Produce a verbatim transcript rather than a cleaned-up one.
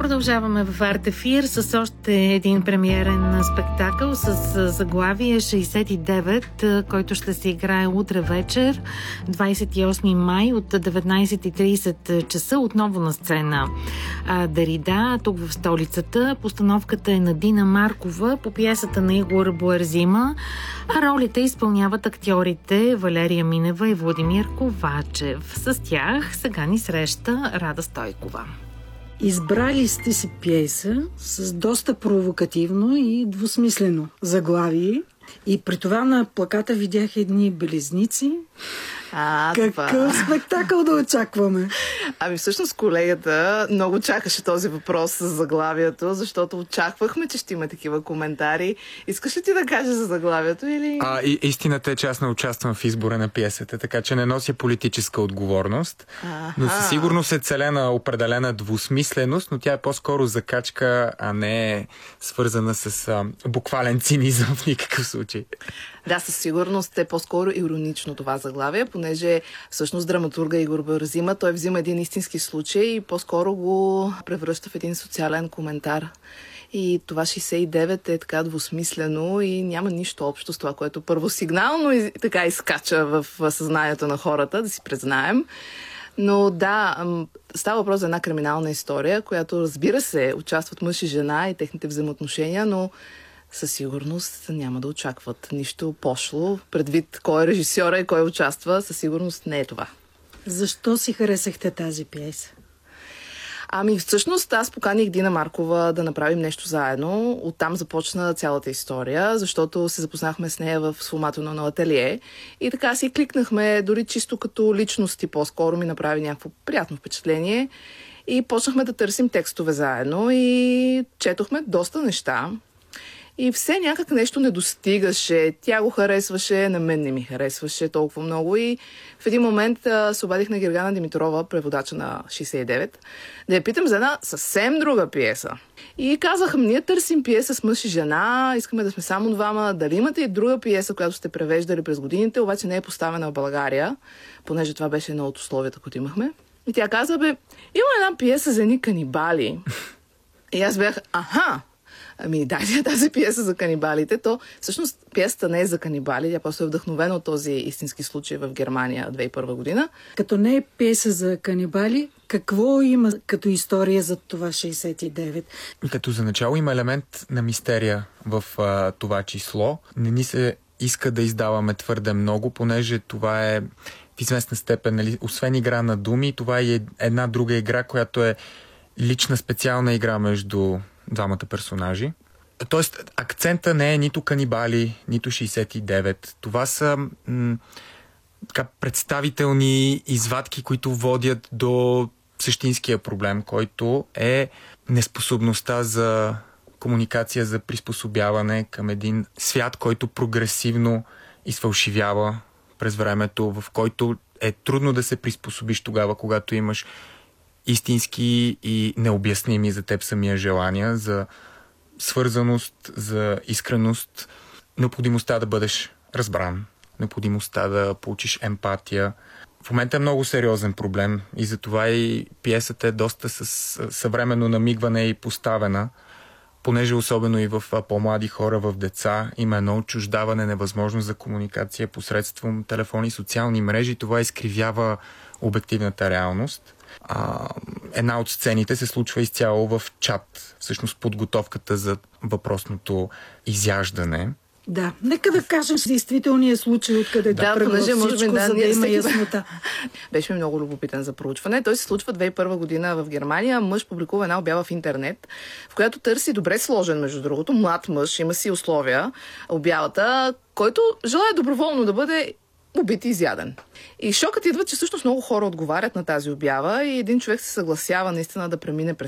Продължаваме в Арт Ефир с още един премиерен спектакъл с заглавие шейсет и девет, който ще се играе утре вечер, двадесет и осми май от деветнадесет и тридесет часа, отново на сцена Дерида, тук в столицата. Постановката е на Дина Маркова по пиесата на Игор Буерзима, а ролите изпълняват актьорите Валерия Минева и Владимир Ковачев. С тях сега ни среща Рада Стойкова. Избрали сте си пиеса с доста провокативно и двусмислено заглавие. И при това на плаката видях едни белезници. А, Какъв това... спектакъл да очакваме? Ами всъщност колегата много чакаше този въпрос с заглавието, защото очаквахме, че ще има такива коментари. Искаш ли ти да кажеш за заглавието или... А, и, истината е, че аз не участвам в избора на пиесата, така че не нося политическа отговорност. А-ха. Но със сигурност е целена определена двусмисленост, но тя е по-скоро закачка, а не свързана с а, буквален цинизъм в никакъв случай. Да, със сигурност е по-скоро иронично това заглавие, понеже всъщност драматурга Игор Буерзима, той взима един истински случай и по-скоро го превръща в един социален коментар. И това шейсет и девет е така двусмислено и няма нищо общо с това, което първосигнално и така изкача в съзнанието на хората, да си признаем. Но да, става въпрос за една криминална история, която, разбира се, участват мъж и жена и техните взаимоотношения, но със сигурност няма да очакват нищо пошло. Предвид кой е режисьора и кой участва, със сигурност не е това. Защо си харесахте тази пиеса? Ами всъщност аз поканих Дина Маркова да направим нещо заедно. Оттам започна цялата история, защото се запознахме с нея в сфумателно ателие. И така си кликнахме, дори чисто като личности по-скоро ми направи някакво приятно впечатление. И почнахме да търсим текстове заедно и четохме доста неща. И все някак нещо не достигаше. Тя го харесваше, на мен не ми харесваше толкова много. И в един момент а, се обадих на Гергана Димитрова, преводача на шейсет и девет, да я питам за една съвсем друга пиеса. И казаха, ние търсим пиеса с мъж и жена, искаме да сме само двама. Дали имате и друга пиеса, която сте превеждали през годините, обаче не е поставена в България, понеже това беше едно от условията, които имахме. И тя каза, бе, има една пиеса за едни канибали. И аз бях, аха, ами дайте тази пиеса за канибалите. То всъщност пиесата не е за канибали, тя просто е вдъхновена от този истински случай в Германия две хиляди и първа година. Като не е пиеса за канибали, какво има като история за това шейсет и девет? Като за начало има елемент на мистерия в а, това число. Не ни се иска да издаваме твърде много, понеже това е в известна степен, нали, освен игра на думи, това е една друга игра, която е лична специална игра между двамата персонажи. Тоест, акцента не е нито канибали, нито шейсет и девет. Това са м- така, представителни извадки, които водят до същинския проблем, който е неспособността за комуникация, за приспособяване към един свят, който прогресивно изфалшивява през времето, в който е трудно да се приспособиш тогава, когато имаш истински и необясними за теб самия желания, за свързаност, за искреност, необходимостта да бъдеш разбран, необходимостта да получиш емпатия. В момента е много сериозен проблем и затова и пиесата е доста с съвременно намигване и поставена, понеже особено и в по-млади хора, в деца, има едно отчуждаване, невъзможност за комуникация посредством телефони и социални мрежи. Това изкривява обективната реалност. А, една от сцените се случва изцяло в чат. Всъщност подготовката за въпросното изяждане. Да, нека да кажем с действителния случай, откъде да, да понеже всичко, може би, да, за да има яснота. Беше ми много любопитен за проучване. Той се случва две хиляди и първа година в Германия. Мъж публикува една обява в интернет, в която търси добре сложен, между другото, млад мъж, има си условия, обявата, който желая доброволно да бъде убит и изяден. И шокът идва, че всъщност много хора отговарят на тази обява и един човек се съгласява наистина да премине през